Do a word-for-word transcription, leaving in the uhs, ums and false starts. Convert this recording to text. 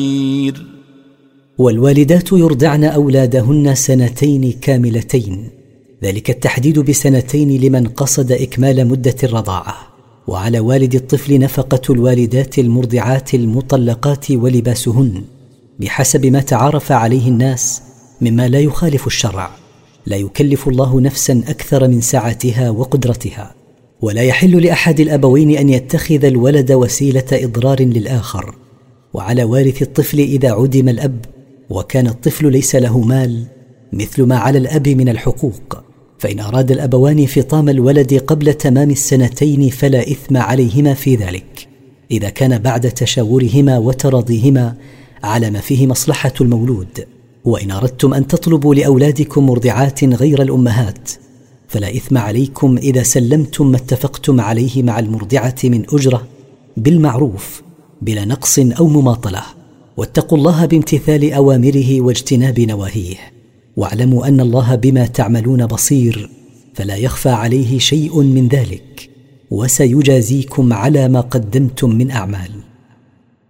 والوالدات يرضعن أولادهن سنتين كاملتين، ذلك التحديد بسنتين لمن قصد إكمال مدة الرضاعة. وعلى والد الطفل نفقة الوالدات المرضعات المطلقات ولباسهن بحسب ما تعارف عليه الناس مما لا يخالف الشرع. لا يكلف الله نفسا أكثر من سعتها وقدرتها، ولا يحل لأحد الأبوين أن يتخذ الولد وسيلة إضرار للآخر. وعلى وارث الطفل إذا عدم الأب وكان الطفل ليس له مال مثل ما على الأب من الحقوق، فإن أراد الأبوان فطام الولد قبل تمام السنتين فلا إثم عليهما في ذلك، إذا كان بعد تشاورهما وتراضيهما على ما فيه مصلحة المولود. وإن أردتم أن تطلبوا لأولادكم مرضعات غير الأمهات فلا إثم عليكم إذا سلمتم ما اتفقتم عليه مع المرضعة من أجرة بالمعروف بلا نقص أو مماطلة. واتقوا الله بامتثال أوامره واجتناب نواهيه، واعلموا أن الله بما تعملون بصير، فلا يخفى عليه شيء من ذلك، وسيجازيكم على ما قدمتم من أعمال.